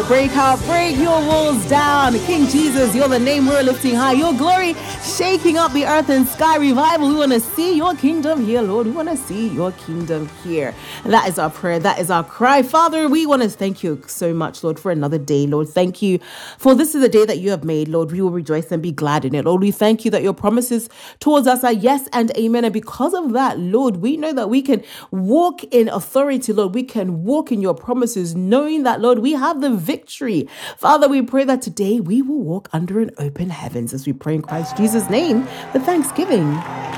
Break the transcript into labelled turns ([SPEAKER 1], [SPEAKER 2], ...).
[SPEAKER 1] Break out, break your walls down. King Jesus, you're the name we're lifting high. Your glory shaking up the earth and sky. Revival, we want to see your kingdom here, Lord. We want to see your kingdom here. And that is our prayer. That is our cry. Father, we want to thank you so much, Lord, for another day, Lord. Thank you for this is a day that you have made, Lord. We will rejoice and be glad in it, Lord. We thank you that your promises towards us are yes and amen. And because of that, Lord, we know that we can walk in authority, Lord. We can walk in your promises, knowing that, Lord, we have the victory. Father, we pray that today we will walk under an open heavens as we pray in Christ Jesus' name with thanksgiving.